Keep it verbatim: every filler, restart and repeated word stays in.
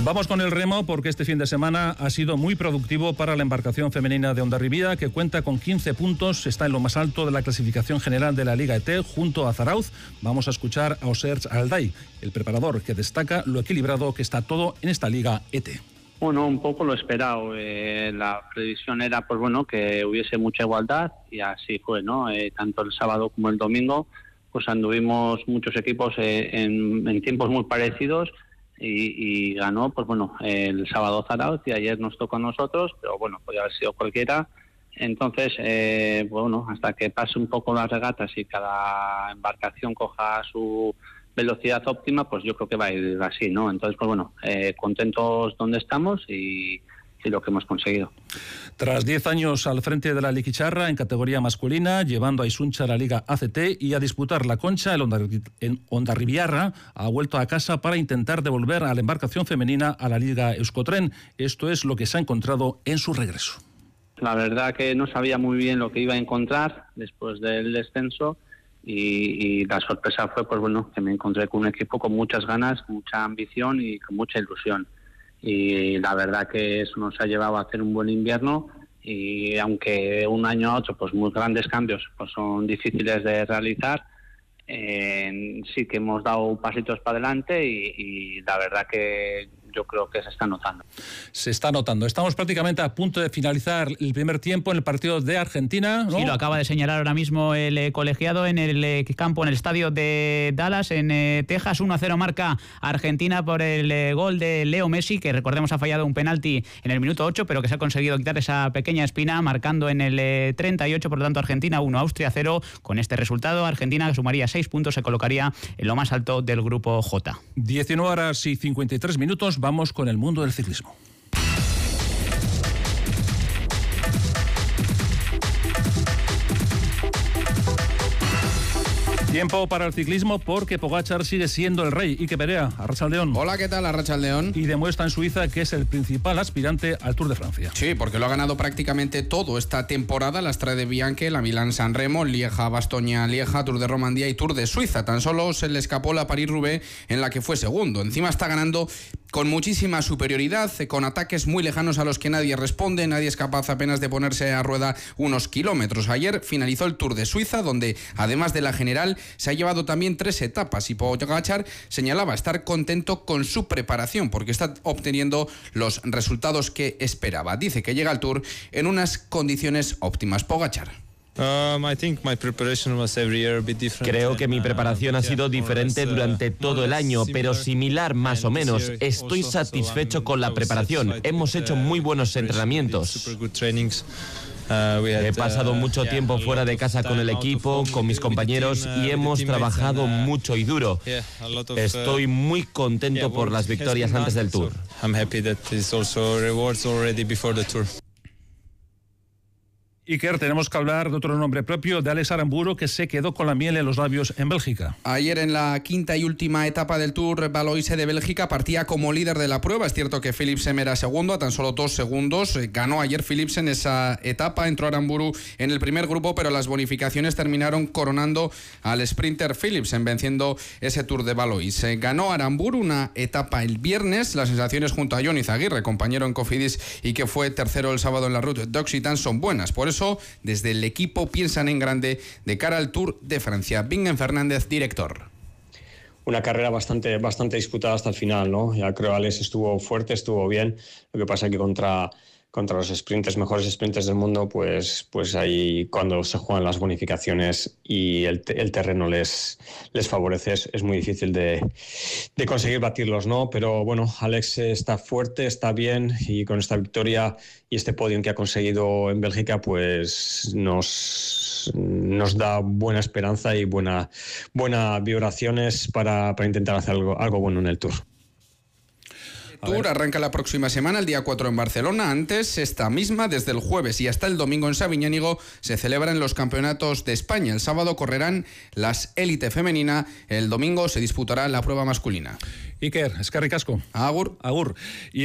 Vamos con el remo porque este fin de semana ha sido muy productivo para la embarcación femenina de Hondarribia, que cuenta con quince puntos, está en lo más alto de la clasificación general de la Liga E T junto a Zarauz. Vamos a escuchar a Oserge Alday, el preparador, que destaca lo equilibrado que está todo en esta Liga E T. Bueno, un poco lo esperado. Eh, la previsión era, pues bueno, que hubiese mucha igualdad y así fue, ¿no? Eh, tanto el sábado como el domingo, pues anduvimos muchos equipos eh, en, en tiempos muy parecidos y, y ganó, pues bueno, el sábado Zarauz y ayer nos tocó a nosotros, pero bueno, podía haber sido cualquiera. Entonces, eh, bueno, hasta que pase un poco las regatas y cada embarcación coja su velocidad óptima, pues yo creo que va a ir así, ¿no? Entonces, pues bueno, eh, contentos donde estamos y, y lo que hemos conseguido. Tras diez años al frente de la Liquicharra en categoría masculina, llevando a Isuncha a la Liga A C T y a disputar la Concha, el Hondarribiarra ha vuelto a casa para intentar devolver a la embarcación femenina a la Liga Euskotren. Esto es lo que se ha encontrado en su regreso. La verdad que no sabía muy bien lo que iba a encontrar después del descenso. Y, y la sorpresa fue, pues bueno, que me encontré con un equipo con muchas ganas, con mucha ambición y con mucha ilusión. Y la verdad que eso nos ha llevado a hacer un buen invierno y aunque un año a otro, pues muy grandes cambios, pues son difíciles de realizar, eh, sí que hemos dado pasitos para adelante y, y la verdad que yo creo que se está notando. Se está notando. Estamos prácticamente a punto de finalizar el primer tiempo en el partido de Argentina, ¿no? Sí, lo acaba de señalar ahora mismo el eh, colegiado en el eh, campo, en el estadio de Dallas, en eh, Texas. uno a cero marca Argentina por el eh, gol de Leo Messi, que recordemos ha fallado un penalti en el minuto ocho, pero que se ha conseguido quitar esa pequeña espina, marcando en el eh, treinta y ocho. Por lo tanto, Argentina uno, Austria cero. Con este resultado, Argentina, que sumaría seis puntos, se colocaría en lo más alto del grupo J. diecinueve horas y cincuenta y tres minutos. Vamos con el mundo del ciclismo. Tiempo para el ciclismo porque Pogačar sigue siendo el rey. Ike Perea, Arratsaldeon. Hola, ¿qué tal? Arratsaldeon. Y demuestra en Suiza que es el principal aspirante al Tour de Francia. Sí, porque lo ha ganado prácticamente todo esta temporada: la Strade Bianche, la Milán-San Remo, Lieja-Bastoña-Lieja, Tour de Romandía y Tour de Suiza. Tan solo se le escapó la París-Roubaix, en la que fue segundo. Encima está ganando con muchísima superioridad, con ataques muy lejanos a los que nadie responde. Nadie es capaz apenas de ponerse a rueda unos kilómetros. Ayer finalizó el Tour de Suiza, donde además de la general se ha llevado también tres etapas, y Pogačar señalaba estar contento con su preparación porque está obteniendo los resultados que esperaba. Dice que llega al Tour en unas condiciones óptimas. Pogačar. Creo que mi preparación ha sido diferente durante todo el año, pero similar más o menos. Estoy satisfecho con la preparación. Hemos hecho muy buenos entrenamientos. He pasado mucho tiempo fuera de casa con el equipo, con mis compañeros, y hemos trabajado mucho y duro. Estoy muy contento por las victorias antes del Tour. Iker, tenemos que hablar de otro nombre propio, de Alex Aramburu, que se quedó con la miel en los labios en Bélgica. Ayer, en la quinta y última etapa del Tour Valoise de Bélgica, partía como líder de la prueba. Es cierto que Philipsen era segundo a tan solo dos segundos. Ganó ayer Philipsen esa etapa, entró Aramburu en el primer grupo, pero las bonificaciones terminaron coronando al sprinter Philipsen, venciendo ese Tour de Valoise. Ganó Aramburu una etapa el viernes. Las sensaciones junto a Johnny Zaguirre, compañero en Cofidis y que fue tercero el sábado en la Route d'Occitan, son buenas. Por eso, desde el equipo piensan en grande de cara al Tour de Francia. Bingen Fernández, director. Una carrera bastante, bastante disputada hasta el final, ¿no? Ya creo que Alex estuvo fuerte, estuvo bien. Lo que pasa es que contra, contra los sprinters, mejores sprinters del mundo, pues, pues ahí cuando se juegan las bonificaciones y el, el terreno les, les favorece, es, es muy difícil de, de conseguir batirlos, ¿no? Pero bueno, Alex está fuerte, está bien, y con esta victoria y este podium que ha conseguido en Bélgica, pues nos, nos da buena esperanza y buena, buenas vibraciones para, para intentar hacer algo, algo bueno en el Tour. Tour arranca la próxima semana, el día cuatro en Barcelona. Antes, esta misma, desde el jueves y hasta el domingo en Sabiñánigo, se celebran los campeonatos de España. El sábado correrán las élite femenina, el domingo se disputará la prueba masculina. Iker, eskerrik asko. Agur. Agur. Y